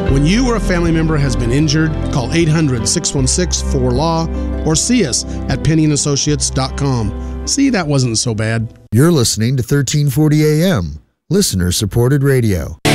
When you or a family member has been injured, call 800-616-4LAW or see us at PennyandAssociates.com. See, that wasn't so bad. You're listening to 1340 AM, listener-supported radio.